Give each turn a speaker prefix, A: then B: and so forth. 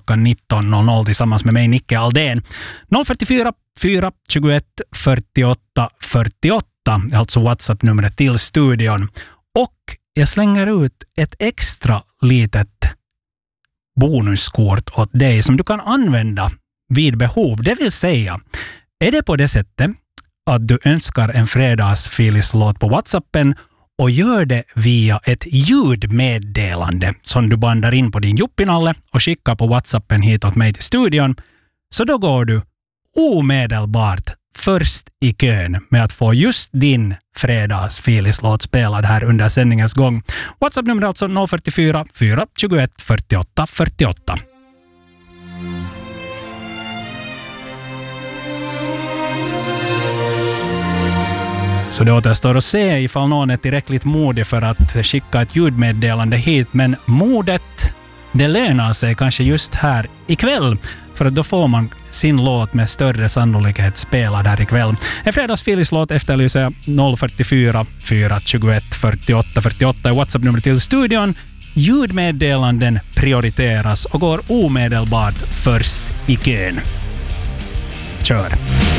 A: klockan 19.00 tillsammans med mig, Nicke Aldén. 044 4 21 48 48 är alltså WhatsApp-numret till studion. Och jag slänger ut ett extra litet bonuskort åt dig som du kan använda vid behov. Det vill säga, är det på det sättet att du önskar en fredagsfilislåt på WhatsAppen och gör det via ett ljudmeddelande som du bandar in på din juppinalle och skickar på WhatsAppen hit åt mig till studion, så då går du omedelbart först i kön med att få just din fredagsfilislåt spelad här under sändningens gång. WhatsApp-nummer alltså 044 4 21 48 48. Så det återstår att se ifall någon är tillräckligt modig för att skicka ett ljudmeddelande hit. Men modet, det lönar sig kanske just här ikväll. För att då får man sin låt med större sannolikhet spelad här ikväll. En fredagsfilislåt efterlyser jag 044 4 21 48 48 i WhatsApp-nummer till studion. Ljudmeddelanden prioriteras och går omedelbart först i kön. Kör!